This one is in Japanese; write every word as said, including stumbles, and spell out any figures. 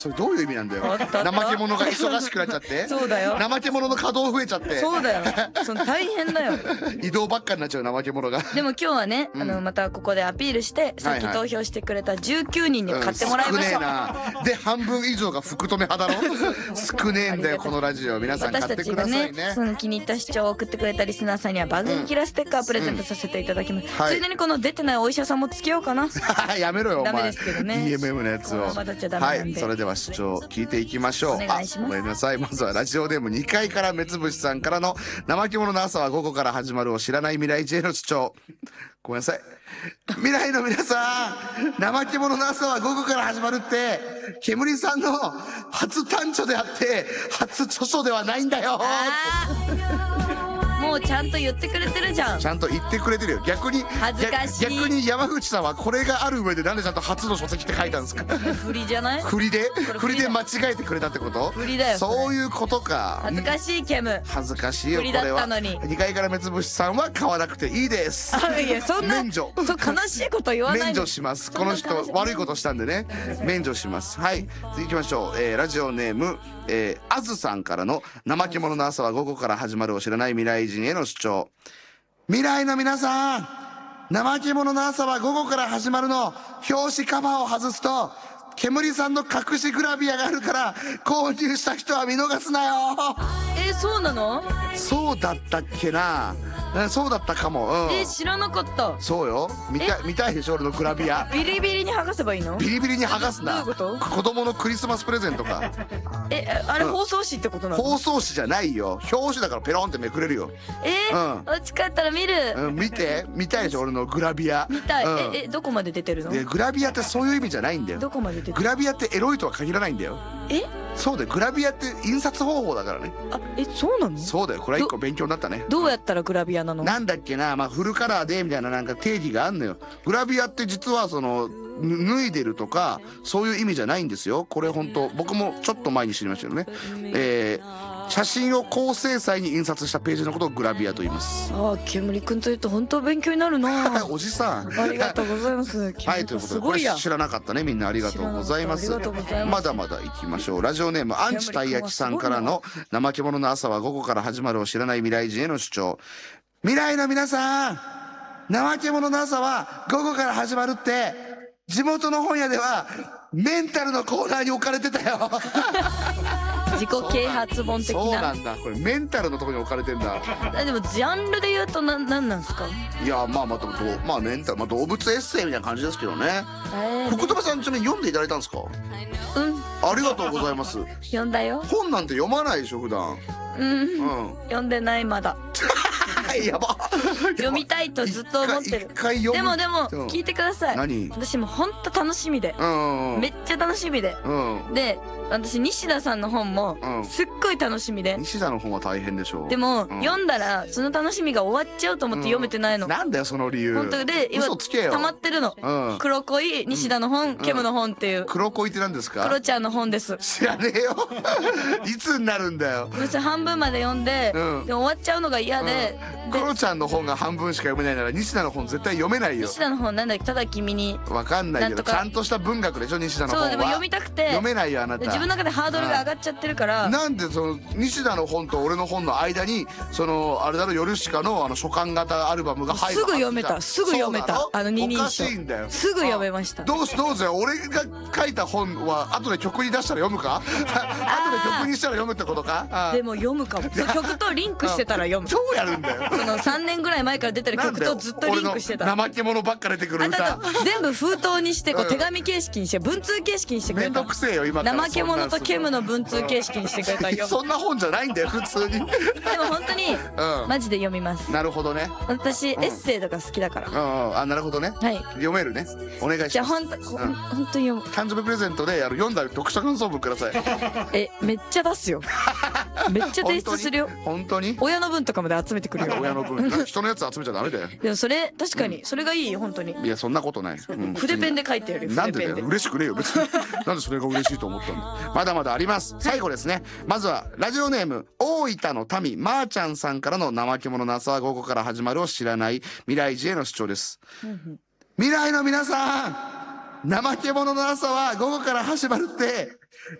それどういう意味なんだよ。 あったあった怠け者が忙しくなっちゃってそうだよ。 怠け者の稼働増えちゃってそうだよ。その大変だよ。 移動ばっかになっちゃう怠け者が。 でも今日はね、 うんあのまたここでアピールして、さっき投票してくれたじゅうきゅうにんに買ってもらいましょう。 少ねえな。で半分以上が福留派だろ。少ねえんだよこのラジオ。皆さん買私ったてくちがねださいね。 その気に入った視聴を送ってくれたリスナーさんには番組キラーステッカープレゼントさせていただきます、 うんはいついでにこの出てないお医者さんもつけようかな。 やめろよお前。 ダメですけどねディーエムエム のやつを。 このままだっちゃダメなんではい、それでは視聴聞いていきましょう。 お願いしますあごめんなさい。まずはラジオネームにかいから目つぶしさんからの怠け者の朝は午後から始まるを知らない未来人への主張。ごめんなさい。未来の皆さん、怠け者の朝は午後から始まるって煙さんの初短所であって初著書ではないんだよ。 あーもうちゃんと言ってくれてるじゃん。 ちゃんと言ってくれてるよ。逆に恥ずかしい逆逆に山口さんはこれがある上でなんでちゃんと初の書籍って書いたんですか。 振りじゃない？ 振りでれ振振りだりで間違えてくれたってこと？ 振りだよそれそういうことか。 恥ずかしいケム。 恥ずかしいよ振りだこれは。 ったのににかいから目つぶしさんは買わなくていいです。 あいやそんな免除そう悲しいこと言わない免の。 除します。 そんなこの人悲しい悪いことしたんでね免除します。はい次行きましょう、えーラジオネーム、えー、あずさんからの怠け者の朝は午後から始まるを知らない未来人への主張。未来の皆さん、怠け者の朝は午後から始まるの表紙カバーを外すと煙さんの隠しグラビアがあるから購入した人は見逃すなよ。 えそうなの？ そうだったっけな。えそうだったかも。うんえ知らなかった。 そうよ。見た見たいでしょ俺のグラビア。 ビリビリに剥がせばいいの？ ビリビリに剥がすな。 どういうこと子供のクリスマスプレゼントか。 えあれうん放送紙ってことなの？ 包装紙じゃないよ。表紙だからペロンってめくれるよ。 えうんお家帰ったら見る。 うん見て見たいでしょ俺のグラビア。 見たい。 うんええどこまで出てるの？ でグラビアってそういう意味じゃないんだよ。 どこまで出てる？ グラビアってエロいとは限らないんだよ。 えそうだよ。グラビアって印刷方法だからね。 あえそうなの？ そうだよ。これは一個勉強になったね。 どうやったらグラビアなの？ なんだっけな、まあ、フルカラーでみたいななんか定義があんのよ。グラビアって実はそのぬ脱いでるとかそういう意味じゃないんですよ。これ本当僕もちょっと前に知りましたよね。えー写真を高精細に印刷したページのことをグラビアと言います。 ああ煙くんと言うと本当勉強になるな。 おじさんありがとうございます。 はいということでこれすごいや。 知らなかったねみんなありがとうございます。 知らなかったありがとうございますまだまだ行きましょう。ラジオネームアンチたい焼きさんからの怠け者の朝は午後から始まるを知らない未来人への主張。未来の皆さん、怠け者の朝は午後から始まるって地元の本屋ではメンタルのコーナーに置かれてたよ。 自己啓発本的そうなな。 んだ。これメンタルのところに置かれてんだ。 あでもジャンルで言うとななんなんですか？ いやまあまあでもどうまあメンタル、まあ、動物エッセイみたいな感じですけどね。 えー、 福留さんちなみに読んでいただいたんですか？ うんありがとうございます。 読んだよ。 本なんて読まないでしょ普段。 うんうん読んでないまだ。 やば。 読みたいとずっと思ってる一。回読む。 でもでもうん聞いてください。 何？ 私も本当楽しみで、 うんうんめっちゃ楽しみで。 うん。 で私西田さんの本もうんすっごい楽しみで。 西田の本は大変でしょう。 でも、 うん読んだらその楽しみが終わっちゃうと思って読めてないの。 なんだよその理由。 本当で今嘘つけよ。 溜まってるの。 うん。 黒恋西田の本、ケムの本っていう黒恋って何ですか？ クロちゃんの本です。 知らねえよ。いつになるんだよ。 私半分まで読んで、 うんでも終わっちゃうのが嫌で、でクロちゃんの本が半分しか読めないなら西田の本絶対読めないよ。 西田の本なんだっけ、ただ君に。 わかんないけどなんとかちゃんとした文学でしょ西田の本は。 そうでも読みたくて読めないよあなた。 で自分の中でハードルが上がっちゃってるから。 なんでその西田の本と俺の本の間にそのあれだろヨルシカのあの書簡型アルバムが入るすぐ読めたすぐ読めたあの二人称おかしいんだよ。 すぐ読めました。 どうしどうぞよ。俺が書いた本は後で曲に出したら読むか？後で曲にしたら読むってことか？ああでも読むかも。そう曲とリンクしてたら読む。 超やるんだよ。 そのさんねんぐらい前から出てる曲とずっとリンクしてた。 俺の怠け者ばっか出てくるあ歌。 と全部封筒にしてこううん手紙形式にして文通形式にしてくれためんど。くせえよ今から。 怠け者とケムの文通形式にしてくれたら読む。 そんな本じゃないんだよ普通に。 でも本当にうんマジで読みます。 なるほどね。 私エッセイとか好きだから。 うんうんあなるほどね。 はい。 読めるね。お願いします。 じゃあほんとほん本当に読む。 誕生日プレゼントであの読んだ読書感想文ください。 えめっちゃ出すよ。めっちゃ提出するよ。 本当に？ 親の分とかまで集めてくるよ。 親の分人のやつ集めちゃダメだよ。 でもそれ確かにそれがいいよ本当に。 いやそんなことない。うん筆ペンで書いてやるよ。 なんでだよ筆ペンで。 嬉しくねえよ別に。なんでそれが嬉しいと思ったんだ。まだまだあります。最後ですね。まずはラジオネーム大分の民まーちゃんさんからの怠け者の朝は午後から始まるを知らない未来人への主張です。未来の皆さん、 怠け者の朝は午後から始まるって